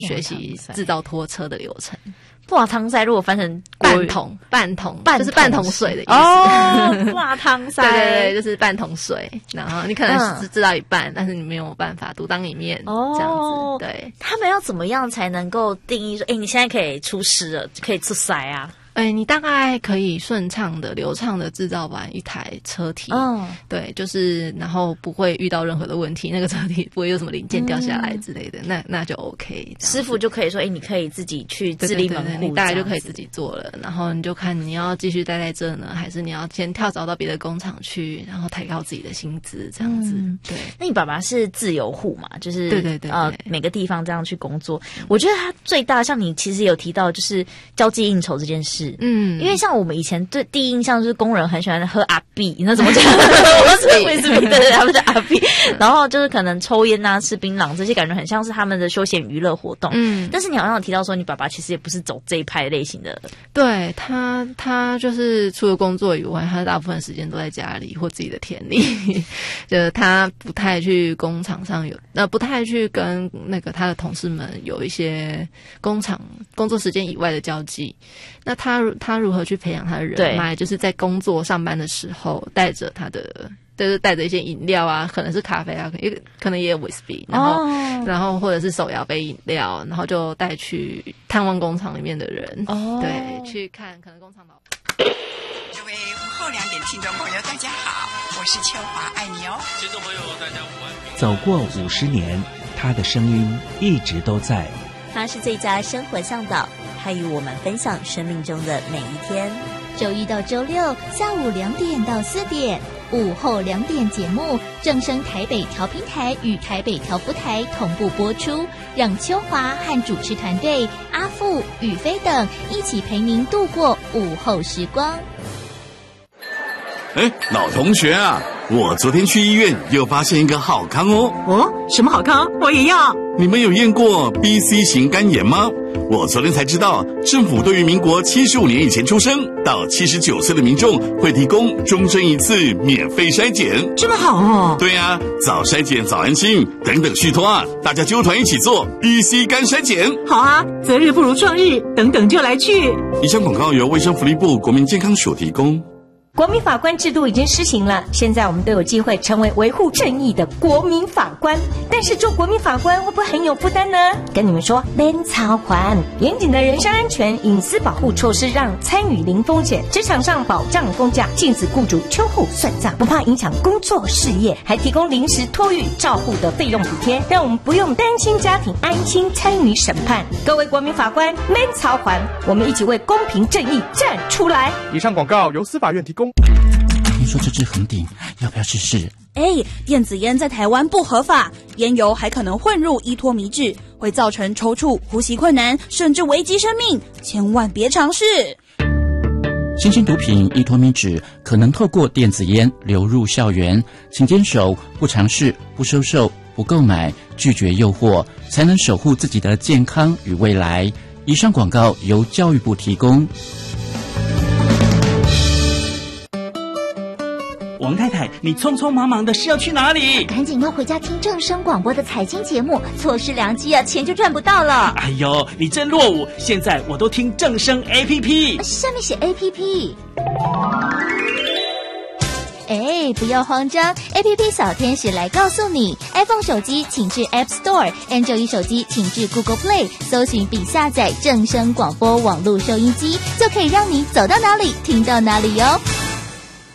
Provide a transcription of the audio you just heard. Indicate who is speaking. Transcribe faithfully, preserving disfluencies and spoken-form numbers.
Speaker 1: 学习制造拖车的流程。
Speaker 2: 挂汤塞如果翻成
Speaker 1: 半桶，半桶
Speaker 2: 半
Speaker 1: 就是半桶水的意思。
Speaker 2: 哦，挂汤塞，
Speaker 1: 对对对，就是半桶水。然后你可能是知道一半，嗯、但是你没有办法独当一面，哦、这样子。对，
Speaker 2: 他们要怎么样才能够定义说，哎，你现在可以出师了，可以出塞啊？
Speaker 1: 哎，你大概可以顺畅的、流畅的制造完一台车体，嗯，对，就是然后不会遇到任何的问题，那个车体不会有什么零件掉下来之类的，嗯、那那就 OK。
Speaker 2: 师傅就可以说，哎，你可以自己去自立门户，
Speaker 1: 对对对，你大概就可以自己做了。然后你就看你要继续待在这呢，还是你要先跳槽到别的工厂去，然后抬高自己的薪资这样子。嗯、对，
Speaker 2: 那你爸爸是自由户嘛？就是
Speaker 1: 对对 对, 对，
Speaker 2: 呃，每个地方这样去工作。我觉得他最大，像你其实有提到，就是交际应酬这件事，嗯，因为像我们以前对第一印象就是工人很喜欢喝阿 B， 你知道怎么讲？我是威士忌，对对，他们叫阿 B。然后就是可能抽烟啊、吃槟榔这些，感觉很像是他们的休闲娱乐活动。嗯，但是你好像有提到说，你爸爸其实也不是走这一派类型的。
Speaker 1: 对他，他就是除了工作以外，他大部分时间都在家里或自己的田里，就是他不太去工厂上有，呃，不太去跟那个他的同事们有一些工厂工作时间以外的交际。那他他如何去培养他的人脉？就是在工作上班的时候，带着他的，就是带着一些饮料啊，可能是咖啡啊，可可能也有威士忌，然后、哦、然后或者是手摇杯饮料，然后就带去探望工厂里面的人，哦，对，去看可能工厂老
Speaker 3: 各位午后两点听众朋友，大家好，我是秋华，爱你哦。听众朋友，大家午安。
Speaker 4: 走过五十年，他的声音一直都在。
Speaker 5: 他是最佳生活向导，他与我们分享生命中的每一天。周一到周六下午两点到四点，午后两点节目正声台北调频台与台北调福台同步播出，让秋华和主持团队阿富、宇飞等一起陪您度过午后时光。
Speaker 6: 哎，老同学啊，我昨天去医院又发现一个好康哦。
Speaker 7: 哦，什么好康？我也要。
Speaker 6: 你们有验过 B C 型肝炎吗？我昨天才知道，政府对于民国七十五年以前出生到七十九岁的民众会提供终身一次免费筛检。
Speaker 7: 这么好哦。
Speaker 6: 对啊，早筛检早安心，等等续托啊，大家揪团一起做 B C 肝筛检。
Speaker 7: 好啊，择日不如撞日，等等就来去。
Speaker 6: 以上广告由卫生福利部国民健康署提供。
Speaker 8: 国民法官制度已经施行了，现在我们都有机会成为维护正义的国民法官。但是做国民法官会不会很有负担呢？跟你们说，免操还严谨的人身安全隐私保护措施，让参与零风险，职场上保障公假，禁止雇主秋后算账，不怕影响工作事业，还提供临时托育照护的费用补贴，让我们不用担心家庭，安心参与审判。各位国民法官，免操还，我们一起为公平正义站出来。
Speaker 9: 以上广告由司法院提供。
Speaker 4: 听说这支恒鼎，要不要试试？
Speaker 10: 哎，电子烟在台湾不合法，烟油还可能混入依托米脂，会造成抽搐、呼吸困难，甚至危及生命，千万别尝试。
Speaker 4: 新型毒品依托米脂可能透过电子烟流入校园，请坚守不尝试、不收受、不购买、拒绝诱惑，才能守护自己的健康与未来。以上广告由教育部提供。
Speaker 11: 王太太，你匆匆忙忙的是要去哪里？
Speaker 5: 赶紧要回家听正声广播的财经节目，错失良机啊，钱就赚不到了。
Speaker 11: 哎呦，你真落伍！现在我都听正声 A P P，
Speaker 5: 上面写 A P P。哎，不要慌张 ，A P P 小天使来告诉你 ，iPhone 手机请至 App Store，Android 手机请至 Google Play， 搜寻并下载正声广播网络收音机，就可以让你走到哪里听到哪里哟。